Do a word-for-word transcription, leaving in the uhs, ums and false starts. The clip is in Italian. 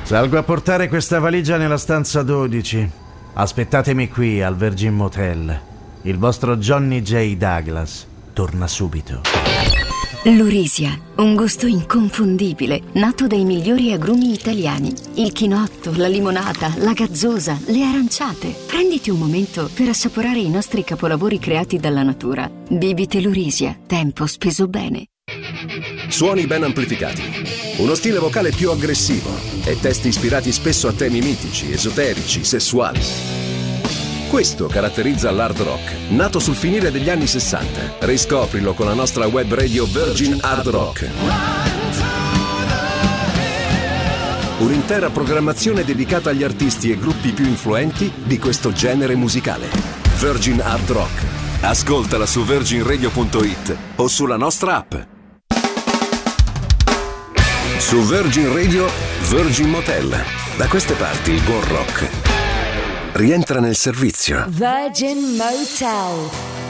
Salgo a portare questa valigia nella stanza dodici. Aspettatemi qui al Virgin Motel. Il vostro Johnny J. Douglas torna subito. Lurisia, un gusto inconfondibile, nato dai migliori agrumi italiani. Il chinotto, la limonata, la gazzosa, le aranciate. Prenditi un momento per assaporare i nostri capolavori creati dalla natura. Bibite Lurisia, tempo speso bene. Suoni ben amplificati, uno stile vocale più aggressivo e testi ispirati spesso a temi mitici, esoterici, sessuali. Questo caratterizza l'hard rock, nato sul finire degli anni sessanta. Riscoprilo con la nostra web radio Virgin Hard Rock. Un'intera programmazione dedicata agli artisti e gruppi più influenti di questo genere musicale. Virgin Hard Rock. Ascoltala su virgin radio punto it o sulla nostra app. Su Virgin Radio, Virgin Motel. Da queste parti il buon rock rientra nel servizio. Virgin Motel.